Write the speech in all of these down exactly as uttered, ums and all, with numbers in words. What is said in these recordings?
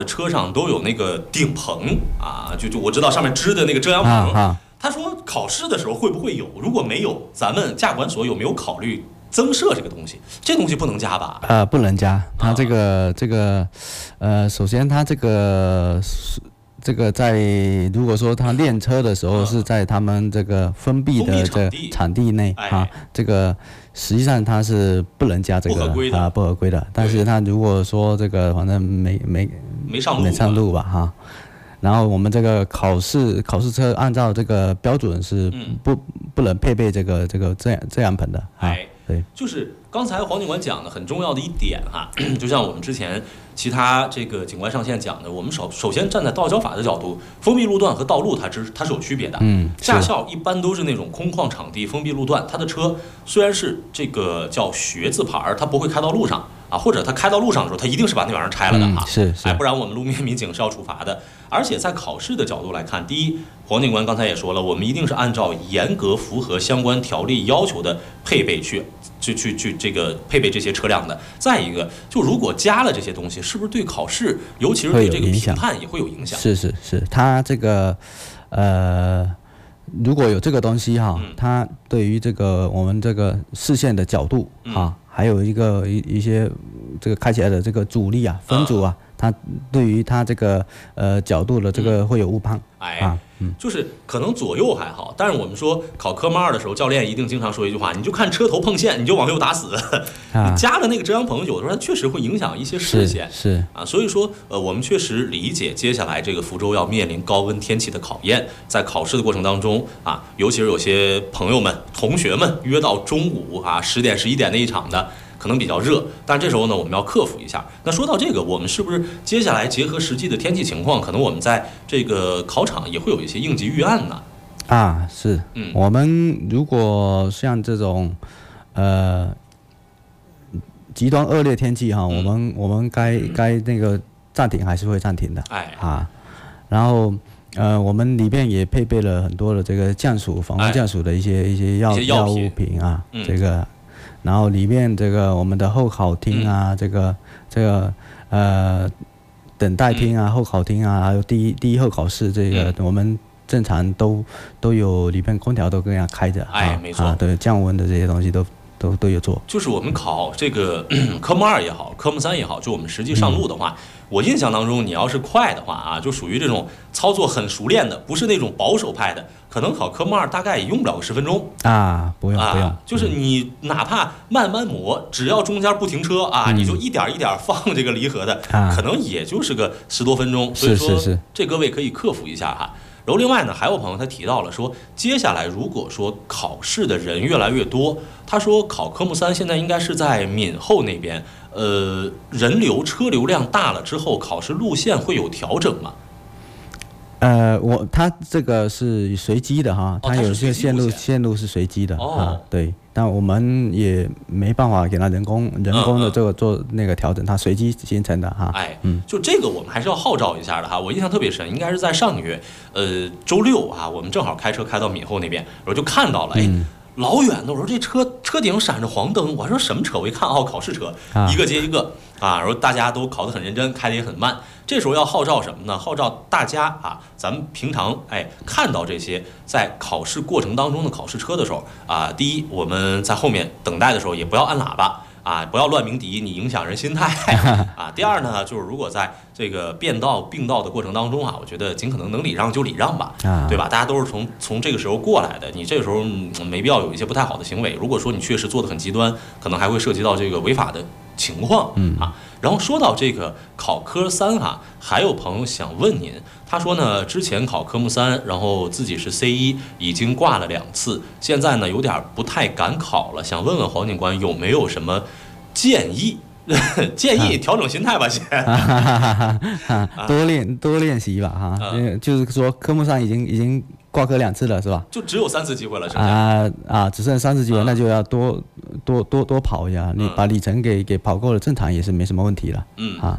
车上都有那个顶棚啊，就就我知道上面支的那个遮阳棚。啊啊、他说考试的时候会不会有？如果没有，咱们驾管所有没有考虑增设这个东西？这东西不能加吧？ 呃，不能加。它这个、啊、这个，呃，首先它这个这个在如果说他练车的时候是在他们这个封闭的这个场地内啊，这个实际上它是不能加这个啊不合规的。但是他如果说这个反正没没没上路没上路吧哈。然后我们这个考试考试车按照这个标准是不、嗯、不能配备这个这个遮遮阳棚的。 哎， 对， 就是刚才黄警官讲的很重要的一点哈，就像我们之前其他这个警官上线讲的，我们首首先站在道交法的角度，封闭路段和道路它是它是有区别的。嗯，驾校一般都是那种空旷场地、封闭路段，它的车虽然是这个叫学字牌，它不会开到路上啊，或者它开到路上的时候，它一定是把那玩意儿拆了的哈、 嗯。是是， 哎，不然我们路面民警是要处罚的。而且在考试的角度来看，第一，黄警官刚才也说了，我们一定是按照严格符合相关条例要求的配备去。去去去，这个配备这些车辆的。再一个，就如果加了这些东西，是不是对考试，尤其是对这个评判也会有影响？ 是是是，它这个，呃，如果有这个东西哈，嗯、它对于这个我们这个视线的角度哈、嗯，还有一个一一些这个开起来的这个阻力啊、分阻啊。嗯，它对于它这个呃角度的这个会有误判， 哎，啊嗯、就是可能左右还好，但是我们说考科目二的时候，教练一定经常说一句话，你就看车头碰线，你就往右打死。啊、你加了那个遮阳棚，有的时候它确实会影响一些视线， 是, 是啊，所以说呃，我们确实理解接下来这个福州要面临高温天气的考验，在考试的过程当中啊，尤其是有些朋友们、同学们约到中午啊十点、十一点那一场的。可能比较热，但这时候呢，我们要克服一下。那说到这个，我们是不是接下来结合实际的天气情况，可能我们在这个考场也会有一些应急预案呢？ 啊，是，嗯，我们如果像这种，呃，极端恶劣天气哈，嗯、我们我们该该那个暂停还是会暂停的， 哎， 啊，然后。呃，我们里面也配备了很多的这个降暑、防风降暑的一些、哎、一些药药物品啊，嗯、这个。然后里面这个我们的候考厅啊，嗯、这个这个呃等待厅啊、嗯、候考厅啊，还有第一第一候考试这个、嗯、我们正常都都有里面空调都跟人家开着， 哎， 啊、 没错， 啊，对，降温的这些东西都都都有做。 就是我们考这个科目二也好，科目三也好，就我们实际上路的话。嗯，我印象当中，你要是快的话啊，就属于这种操作很熟练的，不是那种保守派的，可能考科目二大概也用不了个十分钟啊，不用、啊、不用， 就是你哪怕慢慢磨，只要中间不停车啊，嗯、你就一点一点放这个离合的，啊、可能也就是个十多分钟。所以说， 是是是这各位可以克服一下哈。然后另外呢，还有朋友他提到了说，接下来如果说考试的人越来越多，他说考科目三现在应该是在闽后那边。呃，人流车流量大了之后，考试路线会有调整吗？ 呃，我它这个是随机的哈，它有些线路线路是随机的、哦、啊，对，但我们也没办法给它人工人工的这个做那个调整，它随机形成的哈。 哎，嗯，就这个我们还是要号召一下的哈。我印象特别深，应该是在上个月，呃，周六啊，我们正好开车开到闽后那边，我就看到了，哎。嗯，老远的，我说这车车顶闪着黄灯，我说什么车？我一看，哦，考试车，一个接一个啊，然后大家都考得很认真，开得也很慢。这时候要号召什么呢？号召大家啊，咱们平常哎看到这些在考试过程当中的考试车的时候啊，第一，我们在后面等待的时候也不要按喇叭。啊，不要乱鸣笛，你影响人心态啊。第二呢，就是如果在这个变道并道的过程当中啊，我觉得尽可能能礼让就礼让吧，对吧？大家都是从从这个时候过来的，你这个时候、嗯、没必要有一些不太好的行为。如果说你确实做得很极端，可能还会涉及到这个违法的情况，嗯啊。然后说到这个考科三哈、啊，还有朋友想问您，他说呢，之前考科目三，然后自己是 C 一，已经挂了两次，现在呢有点不太敢考了，想问问黄警官有没有什么建议？建议调整心态吧，先、 啊、多练多练习吧，哈、啊，就是说科目三已经已经挂科两次了，是吧？ 就只有三次机会了，是吧？ 啊啊，只剩三次机会，啊、那就要多多多多跑一下，你把里程给给跑够了，正常也是没什么问题了。 嗯啊，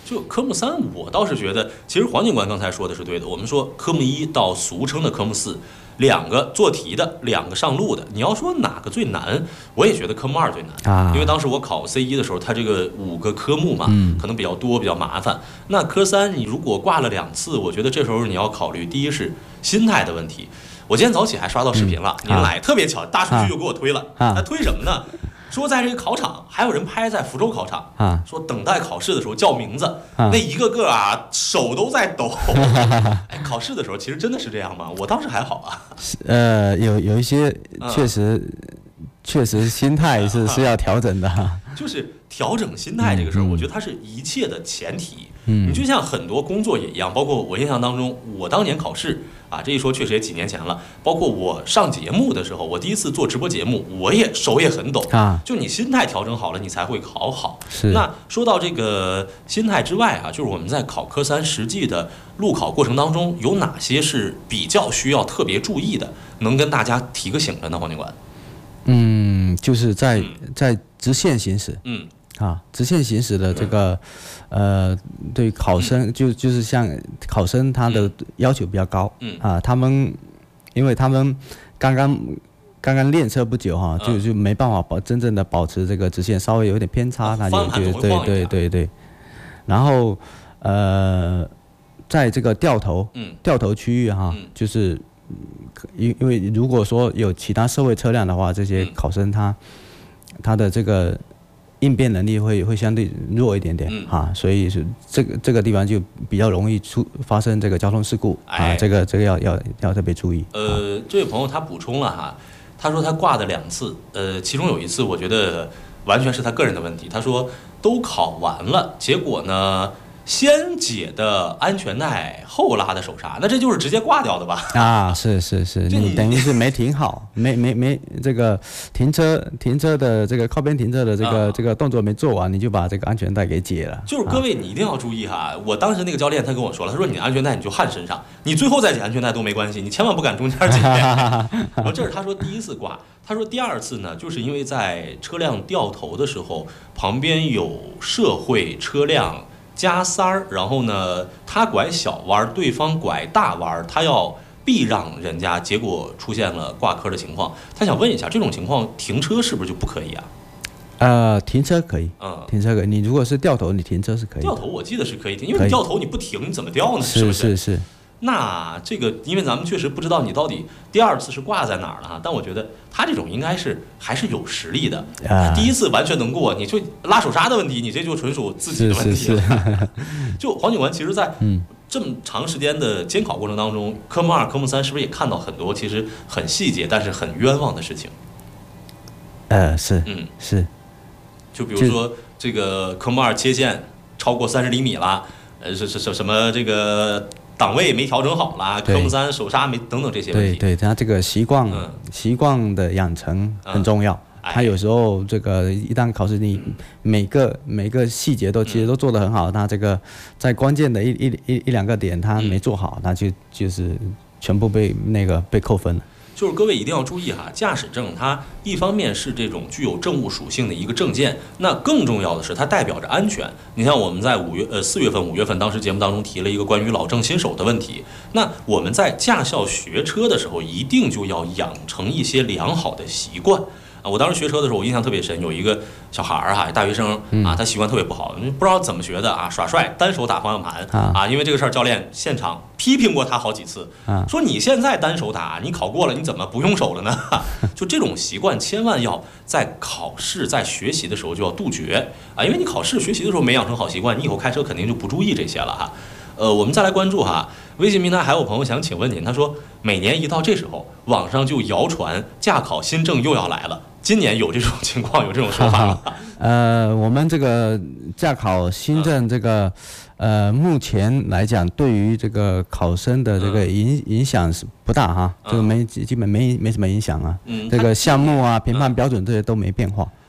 就科目三，我倒是觉得，其实黄警官刚才说的是对的。我们说科目一到俗称的科目四，两个做题的，两个上路的。你要说哪个最难，我也觉得科目二最难啊，因为当时我考 C 一的时候，它这个五个科目嘛，嗯、可能比较多，比较麻烦。那科三你如果挂了两次，我觉得这时候你要考虑，第一是心态的问题。我今天早起还刷到视频了，嗯、您来、啊、特别巧，大数据就给我推了，他、啊、推什么呢？说在这个考场还有人拍在福州考场啊，说等待考试的时候叫名字，啊、那一个个啊手都在抖。哎，考试的时候其实真的是这样吗？我当时还好啊。 呃，有有一些确实、嗯、确实心态是是要调整的。 就是调整心态这个事儿，嗯、我觉得它是一切的前提。嗯，你就像很多工作也一样，包括我印象当中，我当年考试啊，这一说确实也几年前了。包括我上节目的时候，我第一次做直播节目，我也手也很抖啊。就你心态调整好了，你才会考好。是。那说到这个心态之外啊，就是我们在考科三实际的路考过程当中，有哪些是比较需要特别注意的？能跟大家提个醒的呢，黄警官？ 嗯，就是在在直线行驶。嗯。啊，直线行驶的这个，呃，对考生就就是像考生他的要求比较高，嗯啊，他们因为他们刚刚刚刚练车不久哈，就就没办法保真正的保持这个直线，稍微有点偏差，他就就对对对对，然后呃，在这个掉头掉头区域哈，就是因因为如果说有其他社会车辆的话，这些考生他他的这个应变能力会会相对弱一点点、嗯、啊，所以是这个这个地方就比较容易出发生这个交通事故、哎、啊，这个这个要要要特别注意。 呃，这位朋友他补充了哈，他说他挂的两次，呃，其中有一次我觉得完全是他个人的问题，他说都考完了，结果呢先解的安全带，后拉的手刹，那这就是直接挂掉的吧？ 啊，是是是，你等于是没停好，没没没这个停车停车的这个靠边停车的这个、啊、这个动作没做完，你就把这个安全带给解了。 就是各位你一定要注意哈，我当时那个教练他跟我说了，他说你的安全带你就焊身上，你最后再解安全带都没关系，你千万不敢中间解。然后这是他说第一次挂，他说第二次呢，就是因为在车辆掉头的时候，旁边有社会车辆。加塞儿，然后呢，他拐小弯，对方拐大弯，他要避让人家，结果出现了挂科的情况。他想问一下，这种情况停车是不是就不可以啊？ 呃，停车可以，嗯，停车可以。你如果是掉头，你停车是可以。 掉头我记得是可以停，因为你掉头你不停，你怎么掉呢？是不是？ 是是是。 那这个，因为咱们确实不知道你到底第二次是挂在哪儿了哈，但我觉得他这种应该是还是有实力的。啊、第一次完全能过，你就拉手刹的问题，你这就纯属自己的问题了。是是是就黄警官，其实，在这么长时间的监考过程当中，嗯、科目二、科目三是不是也看到很多其实很细节，但是很冤枉的事情？ 呃，是，嗯，是。 就比如说这个科目二切线超过三十厘米了，呃，是是什什么这个。档位没调整好啦，科目三手刹没等等这些问题。 对对，他这个习惯习惯的养成很重要。嗯、他有时候这个一旦考试，你每个每个细节都其实都做得很好，他这个在关键的一一一一两个点他没做好，他就就是全部被那个被扣分了。 就是各位一定要注意哈，驾驶证它一方面是这种具有政务属性的一个证件，那更重要的是它代表着安全。你像我们在五月呃四月份五月份当时节目当中提了一个关于老证新手的问题，那我们在驾校学车的时候一定就要养成一些良好的习惯。啊，我当时学车的时候，我印象特别深，有一个小孩儿哈，大学生啊，他习惯特别不好，不知道怎么学的啊，耍帅，单手打方向盘啊，因为这个事儿，教练现场批评过他好几次，说你现在单手打，你考过了，你怎么不用手了呢？就这种习惯，千万要在考试、在学习的时候就要杜绝啊，因为你考试、学习的时候没养成好习惯，你以后开车肯定就不注意这些了哈。呃，我们再来关注哈，微信平台还有朋友想请问您，他说每年一到这时候，网上就谣传驾考新政又要来了。今年有这种情况，有这种说法吗？ 呃，我们这个驾考新政这个，呃，目前来讲，对于这个考生的这个影影响是不大哈，这个没基本没没什么影响啊。嗯，这个项目啊、评判标准这些都没变化。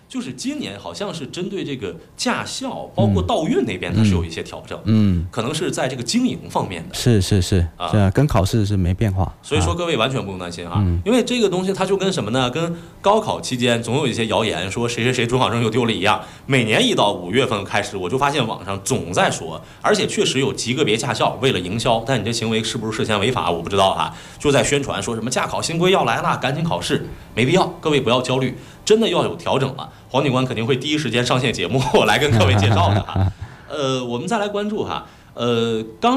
就是今年好像是针对这个驾校，包括道运那边，它是有一些调整， 嗯， 可能是在这个经营方面的。 是是是啊，是跟考试是没变化。 所以说各位完全不用担心啊，因为这个东西它就跟什么呢？跟高考期间总有一些谣言说谁谁谁准考证又丢了一样。每年一到五月份开始，我就发现网上总在说，而且确实有极个别驾校为了营销，但你这行为是不是涉嫌违法，我不知道哈，就在宣传说什么驾考新规要来了，赶紧考试，没必要，各位不要焦虑，真的要有调整了。黄警官肯定会第一时间上线节目，我来跟各位介绍的哈。呃，我们再来关注哈，呃，刚